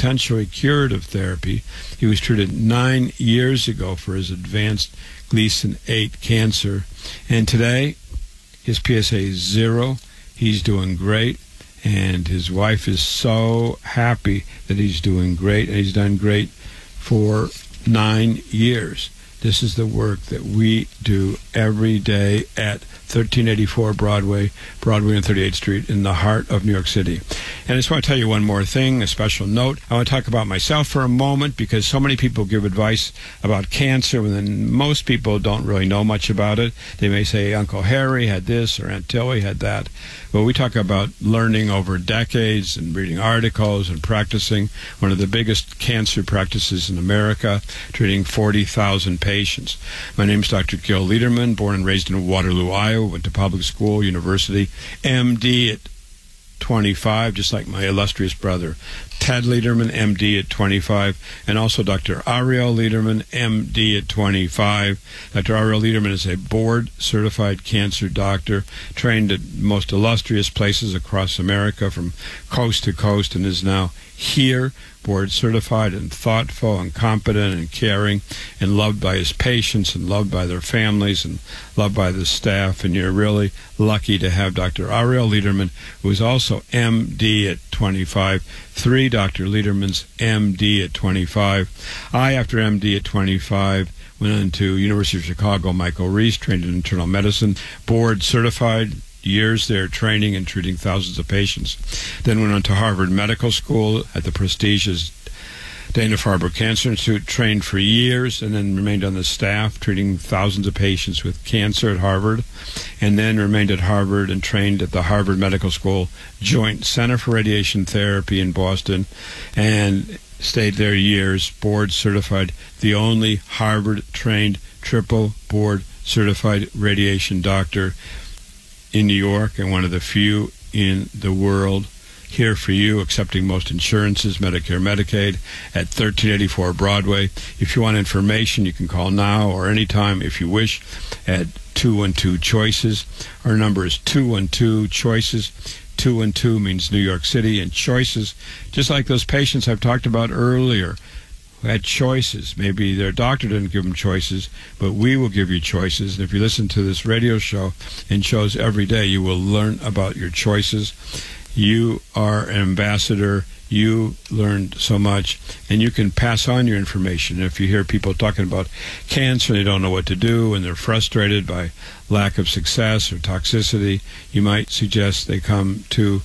potentially curative therapy. He was treated 9 years ago for his advanced Gleason 8 cancer. And today, his PSA is 0. He's doing great. And his wife is so happy that he's doing great. And he's done great for 9 years. This is the work that we do every day at 1384 Broadway and 38th Street in the heart of New York City. And I just want to tell you one more thing, a special note. I want to talk about myself for a moment because so many people give advice about cancer and most people don't really know much about it. They may say Uncle Harry had this or Aunt Tilly had that. But we talk about learning over decades and reading articles and practicing one of the biggest cancer practices in America, treating 40,000 patients. My name is Dr. Gil Lederman, born and raised in Waterloo, Iowa, went to public school, university, MD at 25, just like my illustrious brother, Ted Lederman, MD at 25, and also Dr. Ariel Lederman, MD at 25. Dr. Ariel Lederman is a board-certified cancer doctor, trained at most illustrious places across America from coast to coast, and is now here, board-certified and thoughtful and competent and caring and loved by his patients and loved by their families and loved by the staff. And you're really lucky to have Dr. Ariel Lederman, who is also MD at 25. 3 Dr. Ledermans, MD at 25. I, after MD at 25, went into University of Chicago, Michael Reese, trained in internal medicine, board-certified, years there training and treating thousands of patients. Then went on to Harvard Medical School at the prestigious Dana-Farber Cancer Institute, trained for years, and then remained on the staff treating thousands of patients with cancer at Harvard, and then remained at Harvard and trained at the Harvard Medical School Joint Center for Radiation Therapy in Boston, and stayed there years, board certified, the only Harvard-trained triple board certified radiation doctor in New York, and one of the few in the world. Here for you, accepting most insurances, Medicare, Medicaid, at 1384 Broadway. If you want information, you can call now or anytime if you wish at 212-CHOICES. Our number is 212-CHOICES. 212 means New York City, and choices, just like those patients I've talked about earlier, who had choices. Maybe their doctor didn't give them choices, but we will give you choices. And if you listen to this radio show and shows every day, you will learn about your choices. You are an ambassador. You learned so much, and you can pass on your information. If you hear people talking about cancer, they don't know what to do, and they're frustrated by lack of success or toxicity, you might suggest they come to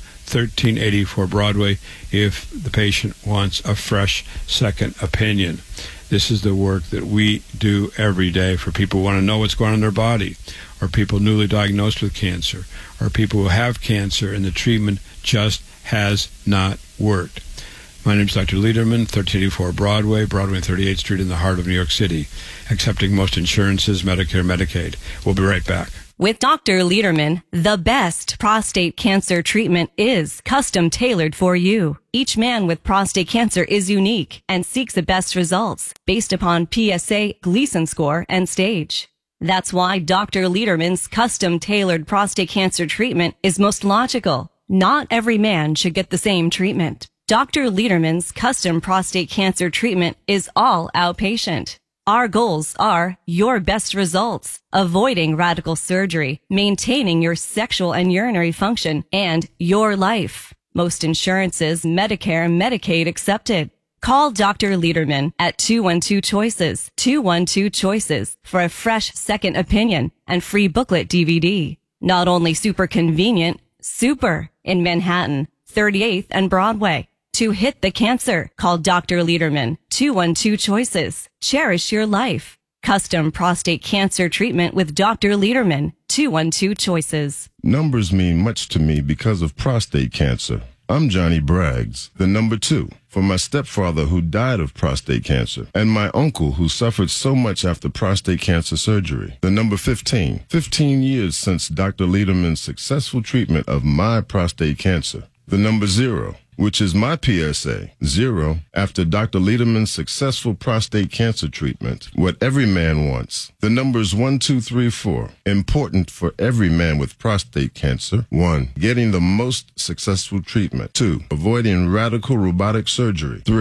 1384 Broadway if the patient wants a fresh second opinion. This is the work that we do every day for people who want to know what's going on in their body, or people newly diagnosed with cancer, or people who have cancer and the treatment just has not worked. My name is Dr. Lederman, 1384 Broadway and 38th Street in the heart of New York City, accepting most insurances, Medicare, Medicaid. We'll be right back. With Dr. Lederman, the best prostate cancer treatment is custom tailored for you. Each man with prostate cancer is unique and seeks the best results based upon PSA, Gleason score, and stage. That's why Dr. Lederman's custom tailored prostate cancer treatment is most logical. Not every man should get the same treatment. Dr. Lederman's custom prostate cancer treatment is all outpatient. Our goals are your best results, avoiding radical surgery, maintaining your sexual and urinary function, and your life. Most insurances, Medicare and Medicaid accepted. Call Dr. Lederman at 212-CHOICES, 212-CHOICES for a fresh second opinion and free booklet DVD. Not only super convenient, super in Manhattan, 38th and Broadway. To hit the cancer, call Dr. Lederman, 212-CHOICES. Cherish your life. Custom prostate cancer treatment with Dr. Lederman, 212-CHOICES. Numbers mean much to me because of prostate cancer. I'm Johnny Braggs, the number 2, for my stepfather who died of prostate cancer, and my uncle who suffered so much after prostate cancer surgery. The number 15, 15 years since Dr. Lederman's successful treatment of my prostate cancer. The number 0, which is my PSA, 0, after Dr. Lederman's successful prostate cancer treatment. What every man wants. The numbers 1, 2, 3, 4. Important for every man with prostate cancer. 1, getting the most successful treatment. 2, avoiding radical robotic surgery. 3,